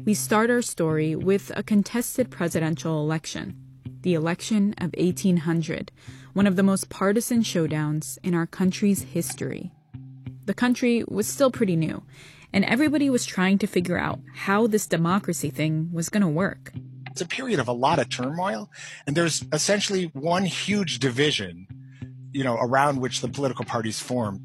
We start our story with a contested presidential election, the election of 1800, one of the most partisan showdowns in our country's history. The country was still pretty new, and everybody was trying to figure out how this democracy thing was going to work. It's a period of a lot of turmoil, and there's essentially one huge division, around which the political parties form.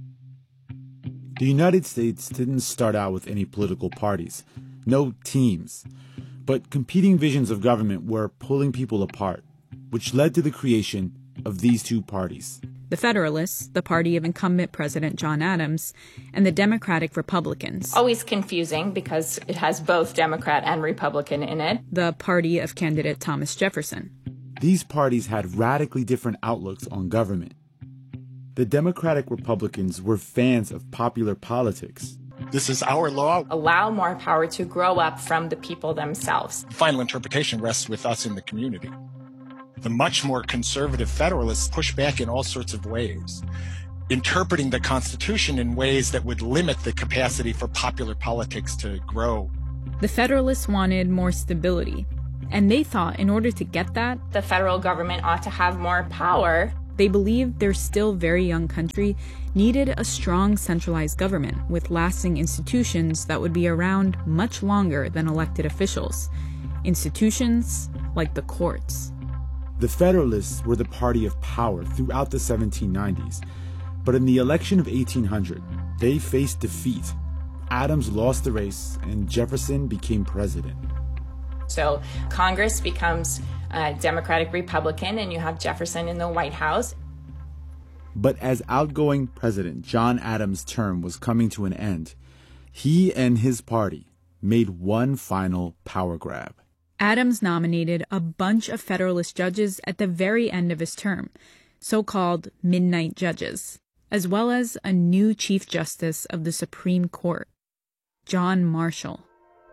The United States didn't start out with any political parties, no teams, but competing visions of government were pulling people apart, which led to the creation of these two parties. The Federalists, the party of incumbent President John Adams, and the Democratic Republicans. Always confusing because it has both Democrat and Republican in it. The party of candidate Thomas Jefferson. These parties had radically different outlooks on government. The Democratic Republicans were fans of popular politics. This is our law. Allow more power to grow up from the people themselves. Final interpretation rests with us in the community. The much more conservative Federalists push back in all sorts of ways, interpreting the Constitution in ways that would limit the capacity for popular politics to grow. The Federalists wanted more stability, and they thought in order to get that, the federal government ought to have more power. They believed their still very young country needed a strong centralized government with lasting institutions that would be around much longer than elected officials. Institutions like the courts. The Federalists were the party of power throughout the 1790s, but in the election of 1800, they faced defeat. Adams lost the race, and Jefferson became president. So Congress becomes Democratic Republican, and you have Jefferson in the White House. But as outgoing President John Adams' term was coming to an end, he and his party made one final power grab. Adams nominated a bunch of Federalist judges at the very end of his term, so-called midnight judges, as well as a new Chief Justice of the Supreme Court, John Marshall.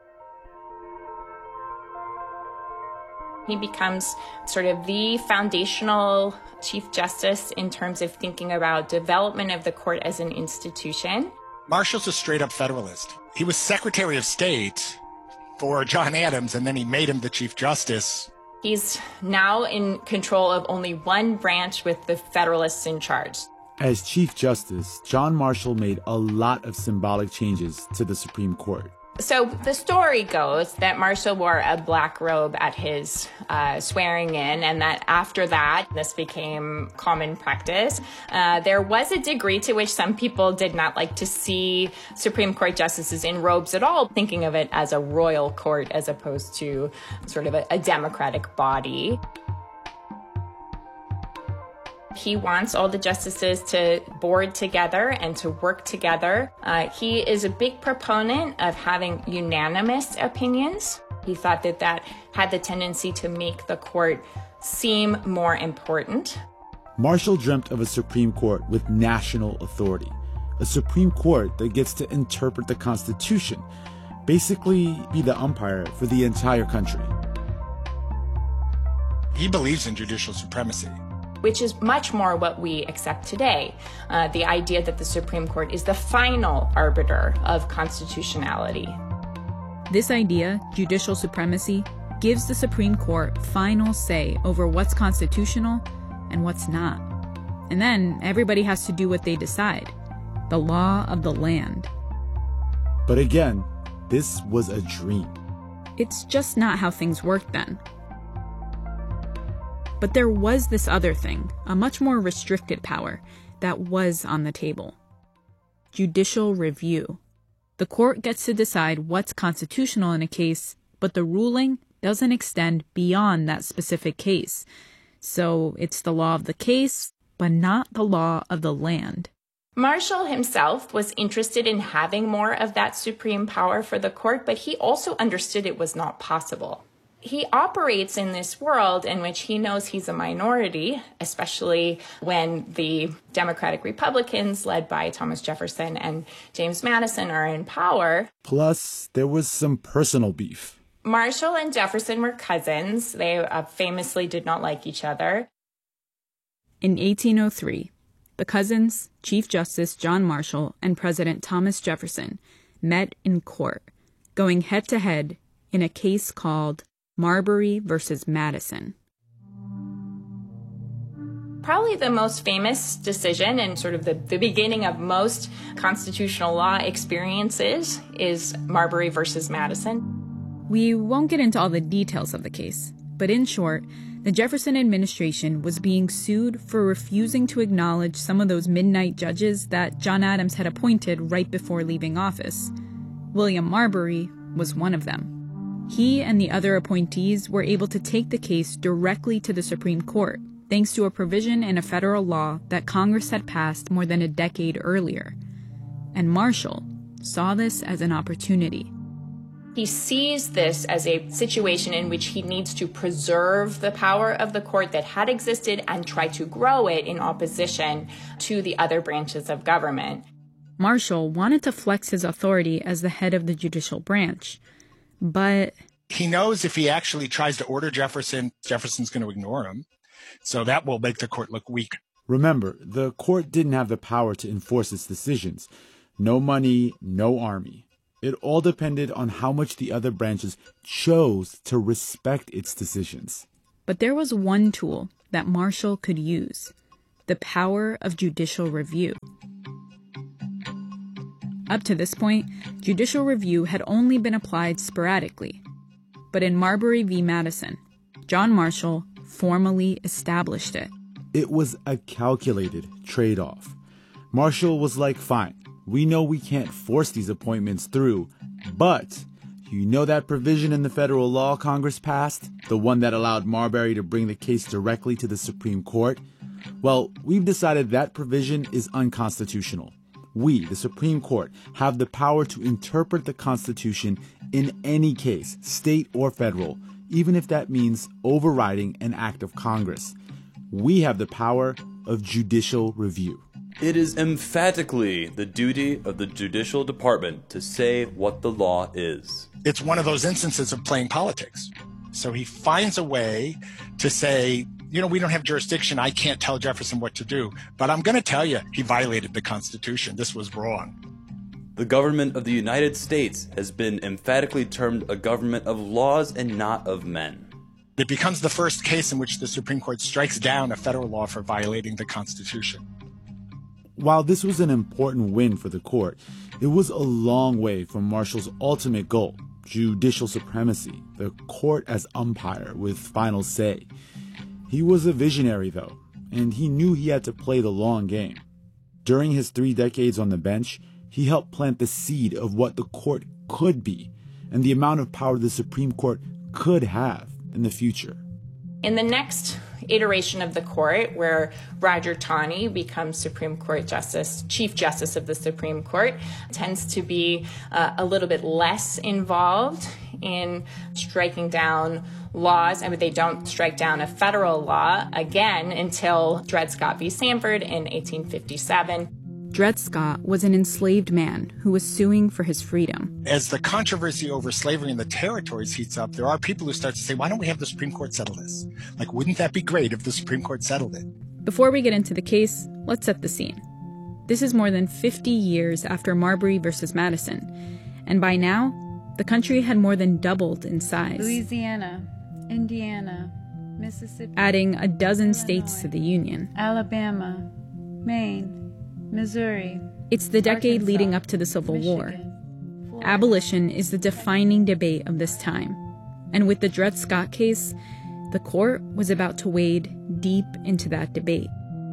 He becomes sort of the foundational Chief Justice in terms of thinking about development of the court as an institution. Marshall's a straight-up Federalist. He was Secretary of State for John Adams, and then he made him the Chief Justice. He's now in control of only one branch with the Federalists in charge. As Chief Justice, John Marshall made a lot of symbolic changes to the Supreme Court. So the story goes that Marshall wore a black robe at his swearing in, and that after that, this became common practice. There was a degree to which some people did not like to see Supreme Court justices in robes at all, thinking of it as a royal court as opposed to sort of a democratic body. He wants all the justices to board together and to work together. He is a big proponent of having unanimous opinions. He thought that that had the tendency to make the court seem more important. Marshall dreamt of a Supreme Court with national authority, a Supreme Court that gets to interpret the Constitution, basically be the umpire for the entire country. He believes in judicial supremacy, which is much more what we accept today. The idea that the Supreme Court is the final arbiter of constitutionality. This idea, judicial supremacy, gives the Supreme Court final say over what's constitutional and what's not. And then everybody has to do what they decide. The law of the land. But again, this was a dream. It's just not how things worked then. But there was this other thing, a much more restricted power, that was on the table. Judicial review. The court gets to decide what's constitutional in a case, but the ruling doesn't extend beyond that specific case. So it's the law of the case, but not the law of the land. Marshall himself was interested in having more of that supreme power for the court, but he also understood it was not possible. He operates in this world in which he knows he's a minority, especially when the Democratic Republicans, led by Thomas Jefferson and James Madison, are in power. Plus, there was some personal beef. Marshall and Jefferson were cousins. They famously did not like each other. In 1803, the cousins, Chief Justice John Marshall and President Thomas Jefferson, met in court, going head-to-head in a case called Marbury versus Madison. Probably the most famous decision and sort of the beginning of most constitutional law experiences is Marbury versus Madison. We won't get into all the details of the case, but in short, the Jefferson administration was being sued for refusing to acknowledge some of those midnight judges that John Adams had appointed right before leaving office. William Marbury was one of them. He and the other appointees were able to take the case directly to the Supreme Court, thanks to a provision in a federal law that Congress had passed more than a decade earlier. And Marshall saw this as an opportunity. He sees this as a situation in which he needs to preserve the power of the court that had existed and try to grow it in opposition to the other branches of government. Marshall wanted to flex his authority as the head of the judicial branch, but he knows if he actually tries to order Jefferson, Jefferson's going to ignore him. So that will make the court look weak. Remember, the court didn't have the power to enforce its decisions. No money, no army. It all depended on how much the other branches chose to respect its decisions. But there was one tool that Marshall could use: the power of judicial review. Up to this point, judicial review had only been applied sporadically. But in Marbury v. Madison, John Marshall formally established it. It was a calculated trade-off. Marshall was like, fine, we know we can't force these appointments through, but you know that provision in the federal law Congress passed? The one that allowed Marbury to bring the case directly to the Supreme Court? Well, we've decided that provision is unconstitutional. We, the Supreme Court, have the power to interpret the Constitution in any case, state or federal, even if that means overriding an act of Congress. We have the power of judicial review. It is emphatically the duty of the judicial department to say what the law is. It's one of those instances of playing politics. So he finds a way to say, we don't have jurisdiction. I can't tell Jefferson what to do. But I'm going to tell you, he violated the Constitution. This was wrong. The government of the United States has been emphatically termed a government of laws and not of men. It becomes the first case in which the Supreme Court strikes down a federal law for violating the Constitution. While this was an important win for the court, it was a long way from Marshall's ultimate goal, judicial supremacy, the court as umpire with final say. He was a visionary, though, and he knew he had to play the long game. During his 3 decades on the bench, he helped plant the seed of what the court could be and the amount of power the Supreme Court could have in the future. In the next iteration of the court, where Roger Taney becomes Supreme Court Justice, Chief Justice of the Supreme Court, tends to be a little bit less involved in striking down laws. I mean, they don't strike down a federal law again until Dred Scott v. Sanford in 1857. Dred Scott was an enslaved man who was suing for his freedom. As the controversy over slavery in the territories heats up, there are people who start to say, why don't we have the Supreme Court settle this? Like, wouldn't that be great if the Supreme Court settled it? Before we get into the case, let's set the scene. This is more than 50 years after Marbury versus Madison, and by now, the country had more than doubled in size. Louisiana, Indiana, Mississippi, adding a dozen states to the Union. Alabama, Maine, Missouri. It's the decade Arkansas, leading up to the Civil War. Abolition is the defining debate of this time. And with the Dred Scott case, the court was about to wade deep into that debate.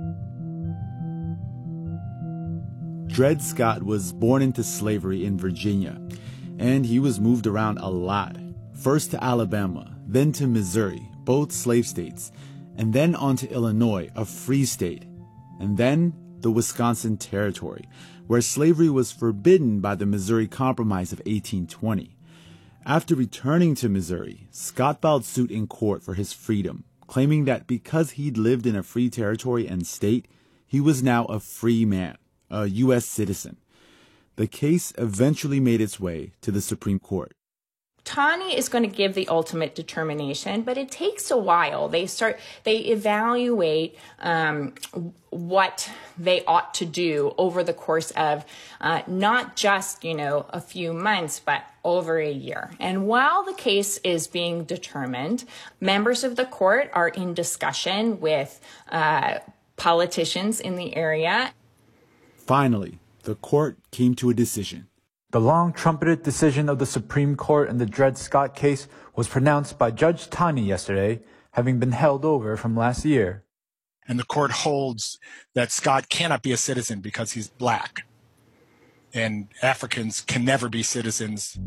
Dred Scott was born into slavery in Virginia, and he was moved around a lot. First to Alabama, then to Missouri, both slave states, and then on to Illinois, a free state, and then the Wisconsin Territory, where slavery was forbidden by the Missouri Compromise of 1820. After returning to Missouri, Scott filed suit in court for his freedom, claiming that because he'd lived in a free territory and state, he was now a free man, a U.S. citizen. The case eventually made its way to the Supreme Court. Taney is going to give the ultimate determination, but it takes a while. They evaluate what they ought to do over the course of not just, a few months, but over a year. And while the case is being determined, members of the court are in discussion with politicians in the area. Finally, the court came to a decision. The long-trumpeted decision of the Supreme Court in the Dred Scott case was pronounced by Judge Taney yesterday, having been held over from last year. And the court holds that Scott cannot be a citizen because he's black. And Africans can never be citizens.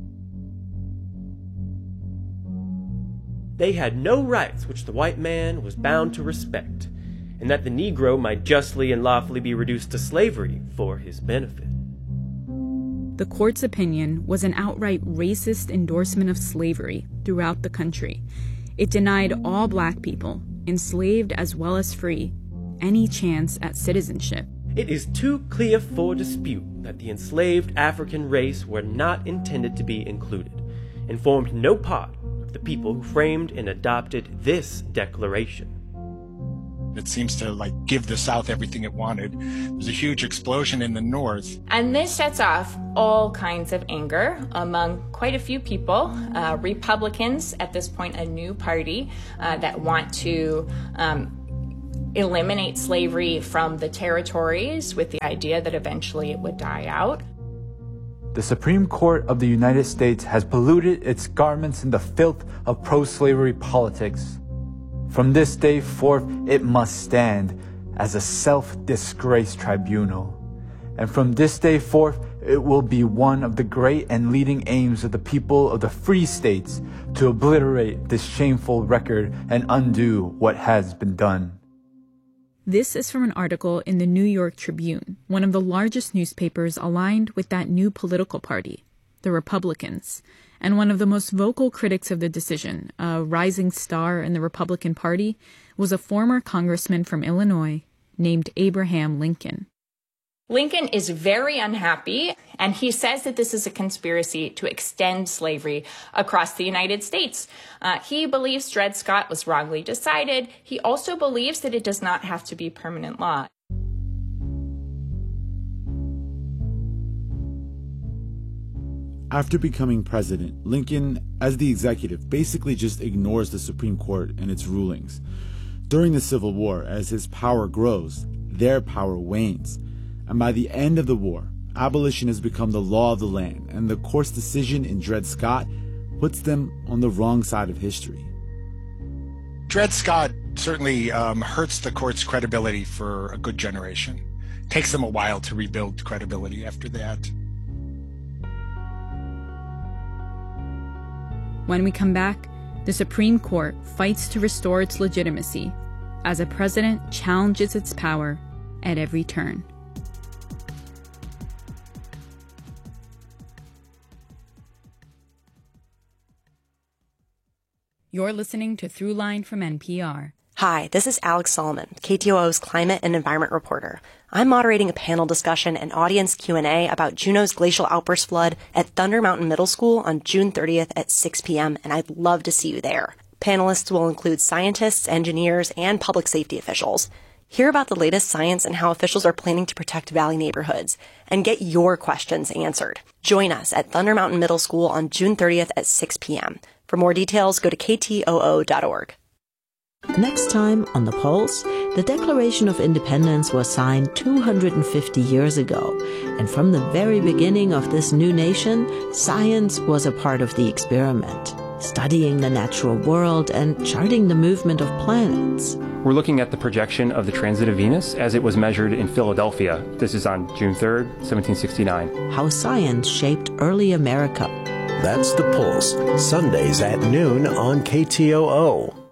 They had no rights which the white man was bound to respect, and that the Negro might justly and lawfully be reduced to slavery for his benefit. The court's opinion was an outright racist endorsement of slavery throughout the country. It denied all black people, enslaved as well as free, any chance at citizenship. It is too clear for dispute that the enslaved African race were not intended to be included, and formed no part of the people who framed and adopted this declaration. It seems to give the South everything it wanted. There's a huge explosion in the North. And this sets off all kinds of anger among quite a few people. Republicans, at this point, a new party that want to eliminate slavery from the territories with the idea that eventually it would die out. The Supreme Court of the United States has polluted its garments in the filth of pro-slavery politics. From this day forth, it must stand as a self-disgrace tribunal. And from this day forth, it will be one of the great and leading aims of the people of the free states to obliterate this shameful record and undo what has been done. This is from an article in the New York Tribune, one of the largest newspapers aligned with that new political party, the Republicans. And one of the most vocal critics of the decision, a rising star in the Republican Party, was a former congressman from Illinois named Abraham Lincoln. Lincoln is very unhappy, and he says that this is a conspiracy to extend slavery across the United States. He believes Dred Scott was wrongly decided. He also believes that it does not have to be permanent law. After becoming president, Lincoln, as the executive, basically just ignores the Supreme Court and its rulings. During the Civil War, as his power grows, their power wanes. And by the end of the war, abolition has become the law of the land, and the court's decision in Dred Scott puts them on the wrong side of history. Dred Scott certainly hurts the court's credibility for a good generation. It takes them a while to rebuild credibility after that. When we come back, the Supreme Court fights to restore its legitimacy as a president challenges its power at every turn. You're listening to Throughline from NPR. Hi, this is Alex Solomon, KTOO's climate and environment reporter. I'm moderating a panel discussion and audience Q&A about Juneau's glacial outburst flood at Thunder Mountain Middle School on June 30th at 6 p.m., and I'd love to see you there. Panelists will include scientists, engineers, and public safety officials. Hear about the latest science and how officials are planning to protect valley neighborhoods, and get your questions answered. Join us at Thunder Mountain Middle School on June 30th at 6 p.m. For more details, go to ktoo.org. Next time on The Pulse, the Declaration of Independence was signed 250 years ago, and from the very beginning of this new nation, science was a part of the experiment, studying the natural world and charting the movement of planets. We're looking at the projection of the transit of Venus as it was measured in Philadelphia. This is on June 3rd, 1769. How science shaped early America. That's The Pulse, Sundays at noon on KTOO.